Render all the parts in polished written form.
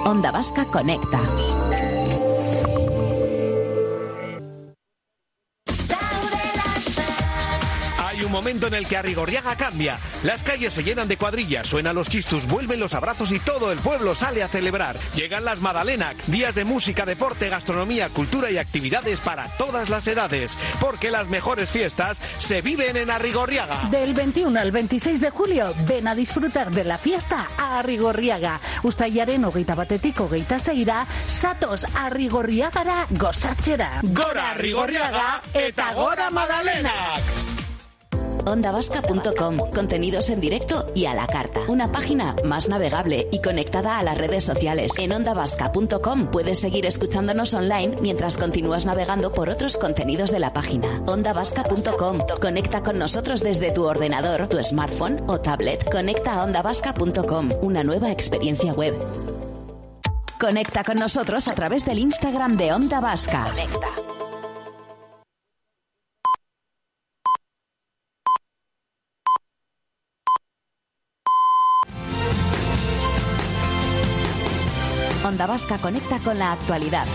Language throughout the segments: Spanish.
Onda Vasca Conecta. Hay un momento en el que Arrigorriaga cambia. Las calles se llenan de cuadrillas, suenan los chistus, vuelven los abrazos y todo el pueblo sale a celebrar. Llegan las Madalenac, días de música, deporte, gastronomía, cultura y actividades para todas las edades. Porque las mejores fiestas se viven en Arrigorriaga. Del 21 al 26 de julio, ven a disfrutar de la fiesta a Arrigorriaga. Uztailaren 21 hogeita seira, zatoz Arrigorriagara gozatzera. Gora Arrigorriaga eta gora Madalenac. Ondavasca.com, contenidos en directo y a la carta. Una página más navegable y conectada a las redes sociales. En ondavasca.com puedes seguir escuchándonos online mientras continúas navegando por otros contenidos de la página. Ondavasca.com, conecta con nosotros desde tu ordenador, tu smartphone o tablet. Conecta a ondavasca.com, una nueva experiencia web. Conecta con nosotros a través del Instagram de Onda Vasca. Conecta. Onda Vasca conecta con la actualidad.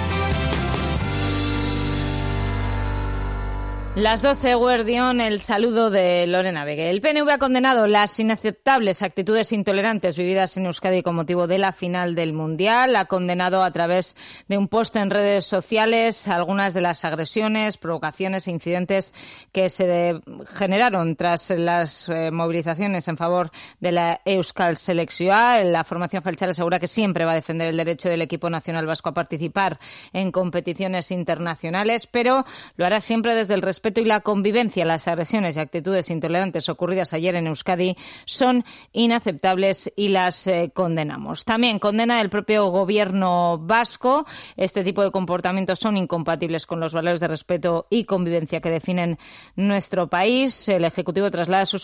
Las 12, Guardión, el saludo de Lorena Vegue. El PNV ha condenado las inaceptables actitudes intolerantes vividas en Euskadi con motivo de la final del Mundial. Ha condenado a través de un post en redes sociales algunas de las agresiones, provocaciones e incidentes que se generaron tras las movilizaciones en favor de la Euskal Selekzioa. La formación Jeltzale asegura que siempre va a defender el derecho del equipo nacional vasco a participar en competiciones internacionales, pero lo hará siempre desde el respeto y la convivencia. Las agresiones y actitudes intolerantes ocurridas ayer en Euskadi son inaceptables y las condenamos. También condena el propio gobierno vasco. Este tipo de comportamientos son incompatibles con los valores de respeto y convivencia que definen nuestro país. El Ejecutivo traslada su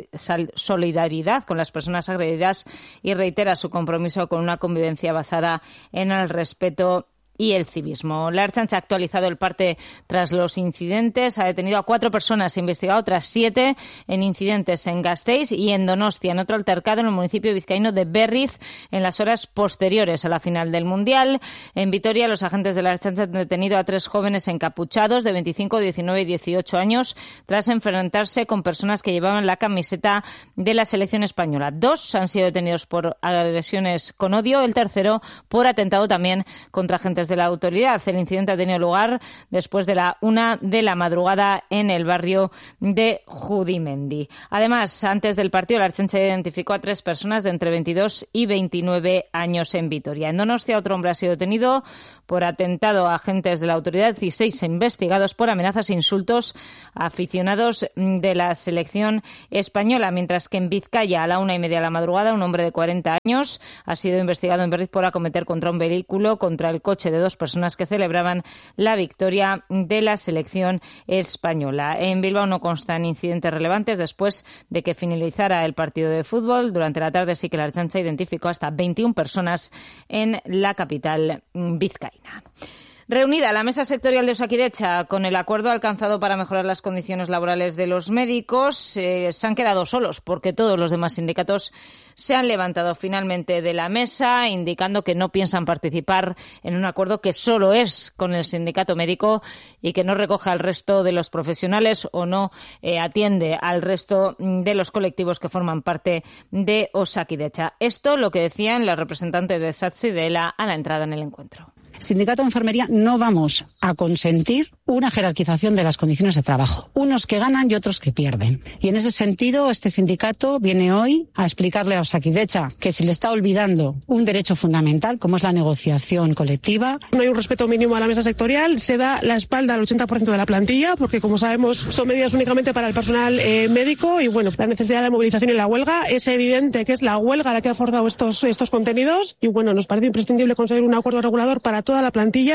solidaridad con las personas agredidas y reitera su compromiso con una convivencia basada en el respeto y el civismo. La Ertzaintza ha actualizado el parte tras los incidentes. Ha detenido a 4 personas e investigado otras 7 en incidentes en Gasteiz y en Donostia, en otro altercado en el municipio vizcaíno de Berriz, en las horas posteriores a la final del Mundial. En Vitoria, los agentes de la Ertzaintza han detenido a 3 jóvenes encapuchados de 25, 19 y 18 años tras enfrentarse con personas que llevaban la camiseta de la selección española. 2 han sido detenidos por agresiones con odio, el tercero por atentado también contra agentes de la autoridad. El incidente ha tenido lugar después de la 1 de la madrugada en el barrio de Judimendi. Además, antes del partido, la Ertzaintza identificó a 3 personas de entre 22 y 29 años en Vitoria. En Donostia, otro hombre ha sido detenido por atentado a agentes de la autoridad y 6 investigados por amenazas e insultos a aficionados de la selección española. Mientras que en Vizcaya, a la 1:30 de la madrugada, un hombre de 40 años ha sido investigado en Berriz por acometer contra un vehículo, contra el coche de 2 personas que celebraban la victoria de la selección española. En Bilbao no constan incidentes relevantes después de que finalizara el partido de fútbol. Durante la tarde sí que la Ertzaintza identificó hasta 21 personas en la capital vizcaína. Reunida la mesa sectorial de Osakidetza con el acuerdo alcanzado para mejorar las condiciones laborales de los médicos, se han quedado solos porque todos los demás sindicatos se han levantado finalmente de la mesa, indicando que no piensan participar en un acuerdo que solo es con el sindicato médico y que no recoge al resto de los profesionales o no atiende al resto de los colectivos que forman parte de Osakidetza. Esto lo que decían los representantes de SATSE y de ELA a la entrada en el encuentro. Sindicato de Enfermería no vamos a consentir una jerarquización de las condiciones de trabajo. Unos que ganan y otros que pierden. Y en ese sentido, este sindicato viene hoy a explicarle a Osakidetza que se le está olvidando un derecho fundamental, como es la negociación colectiva. No hay un respeto mínimo a la mesa sectorial, se da la espalda al 80% de la plantilla, porque como sabemos son medidas únicamente para el personal médico y bueno, la necesidad de la movilización y la huelga. Es evidente que es la huelga la que ha forzado estos contenidos y bueno, nos parece imprescindible conseguir un acuerdo regulador para toda la plantilla.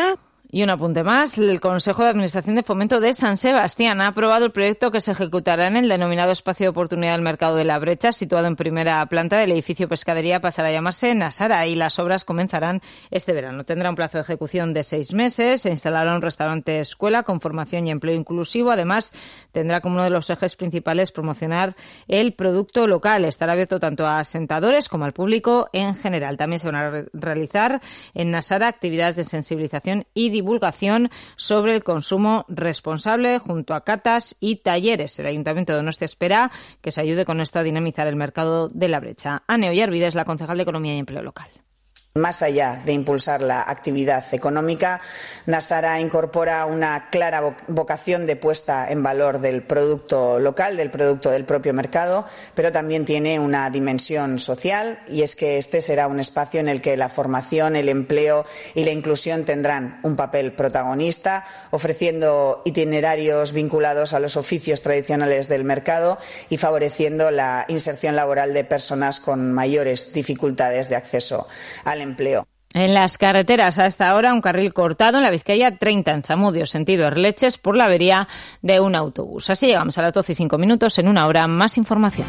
Y un apunte más, el Consejo de Administración de Fomento de San Sebastián ha aprobado el proyecto que se ejecutará en el denominado Espacio de Oportunidad del Mercado de la Brecha, situado en primera planta del edificio Pescadería, pasará a llamarse Nasara y las obras comenzarán este verano. Tendrá un plazo de ejecución de 6 meses, se instalará un restaurante escuela con formación y empleo inclusivo. Además, tendrá como uno de los ejes principales promocionar el producto local. Estará abierto tanto a asentadores como al público en general. También se van a realizar en Nasara actividades de sensibilización y divulgación sobre el consumo responsable junto a catas y talleres. El Ayuntamiento de Donostia espera que se ayude con esto a dinamizar el mercado de la brecha. Ane Ollarvide es la concejal de Economía y Empleo Local. Más allá de impulsar la actividad económica, Nasara incorpora una clara vocación de puesta en valor del producto local, del producto del propio mercado, pero también tiene una dimensión social, y es que este será un espacio en el que la formación, el empleo y la inclusión tendrán un papel protagonista, ofreciendo itinerarios vinculados a los oficios tradicionales del mercado y favoreciendo la inserción laboral de personas con mayores dificultades de acceso al empleo. En las carreteras a esta hora, un carril cortado en la Vizcaya 30 en Zamudio, sentido Erleches, por la avería de un autobús. Así llegamos a las 12:05. En una hora, más información.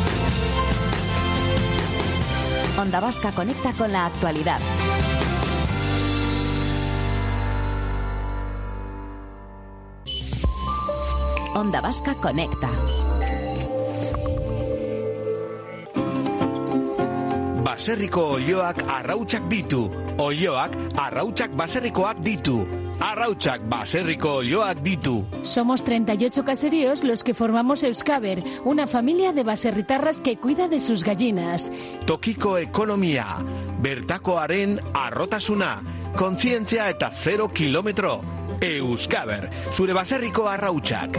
Onda Vasca conecta con la actualidad. Onda Vasca conecta. Baserriko olioak arrautsak ditu. Olioak arrautsak baserrikoak ditu. Arrautsak baserriko olioak ditu. Somos 38 caseríos los que formamos Euskaber, una familia de baserritarras que cuida de sus gallinas. Tokiko ekonomia, bertakoaren arrotasuna, kontzientzia eta 0 kilometro. Euskaber, zure baserriko arrautsak.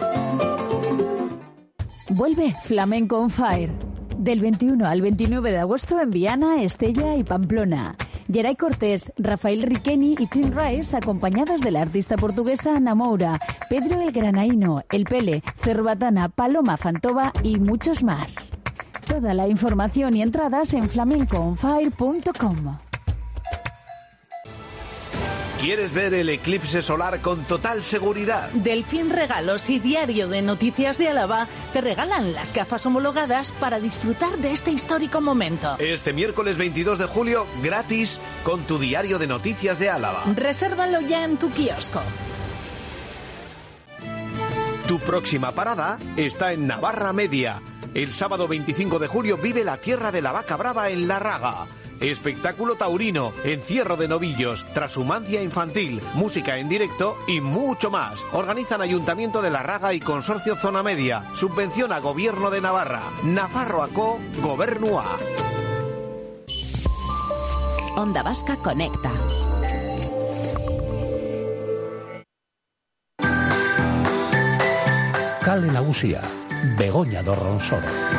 Vuelve Flamenco on Fire. Del 21 al 29 de agosto en Viana, Estella y Pamplona. Geray Cortés, Rafael Riqueni y Tim Rice, acompañados de la artista portuguesa Ana Moura, Pedro el Granaíno, El Pele, Cerbatana, Paloma Fantova y muchos más. Toda la información y entradas en flamencoonfire.com. ¿Quieres ver el eclipse solar con total seguridad? Delfín Regalos y Diario de Noticias de Álava te regalan las gafas homologadas para disfrutar de este histórico momento. Este miércoles 22 de julio, gratis, con tu Diario de Noticias de Álava. Resérvalo ya en tu kiosco. Tu próxima parada está en Navarra Media. El sábado 25 de julio vive la Tierra de la Vaca Brava en La Raga. Espectáculo taurino, encierro de novillos, transhumancia infantil, música en directo y mucho más. Organizan Ayuntamiento de La Raga y Consorcio Zona Media. Subvenciona Gobierno de Navarra. Nafarroako Gobernua. Onda Vasca conecta. Kale Nagusia, Begoña do Ronsoro.